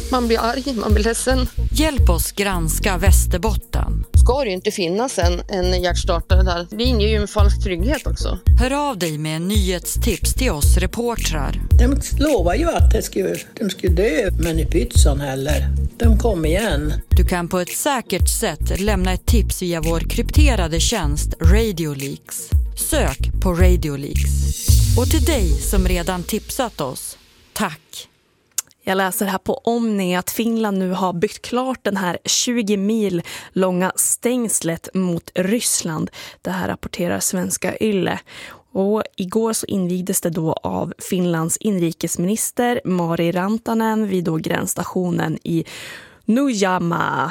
Man blir arg, man blir ledsen. Hjälp oss granska Västerbotten. Ska det ju inte finnas en hjärtstartare där. Det inger ju en falsk trygghet också. Hör av dig med en nyhetstips till oss reportrar. De lovar ju att de skulle dö, men i pytsan heller. De kom igen. Du kan på ett säkert sätt lämna ett tips via vår krypterade tjänst Radio Leaks. Sök på Radio Leaks. Och till dig som redan tipsat oss, tack! Jag läser här på Omni att Finland nu har byggt klart den här 20 mil långa stängslet mot Ryssland. Det här rapporterar svenska Yle. Och igår så invigdes det då av Finlands inrikesminister Mari Rantanen vid då gränsstationen i Nuijama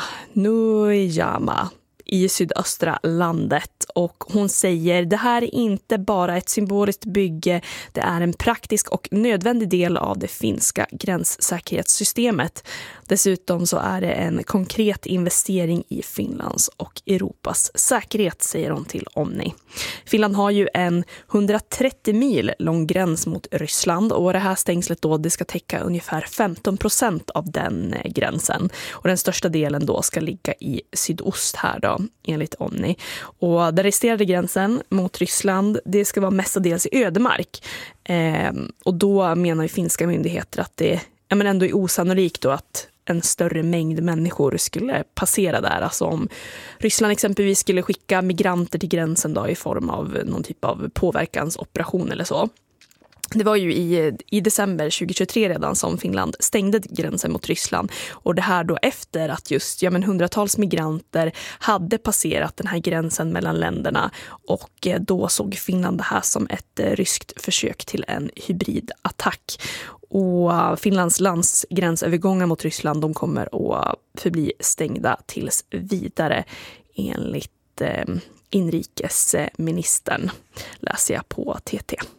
i sydöstra landet, och hon säger det här är inte bara ett symboliskt bygge, det är en praktisk och nödvändig del av det finska gränssäkerhetssystemet. Dessutom så är det en konkret investering i Finlands och Europas säkerhet, säger hon till Omni. Finland har ju en 130 mil lång gräns mot Ryssland, och det här stängslet då, det ska täcka ungefär 15% av den gränsen. Och den största delen då ska ligga i sydost här då, enligt Omni. Och den resterande gränsen mot Ryssland, det ska vara mestadels i ödemark. Och då menar ju finska myndigheter att det ändå är osannolikt då att en större mängd människor skulle passera där. Alltså om Ryssland exempelvis skulle skicka migranter till gränsen då i form av någon typ av påverkansoperation eller så. Det var ju i december 2023 redan som Finland stängde gränsen mot Ryssland, och det här då efter att just hundratals migranter hade passerat den här gränsen mellan länderna, och då såg Finland det här som ett ryskt försök till en hybridattack. Och Finlands landsgränsövergångar mot Ryssland, de kommer att förbli stängda tills vidare enligt inrikesministern, läser jag på TT.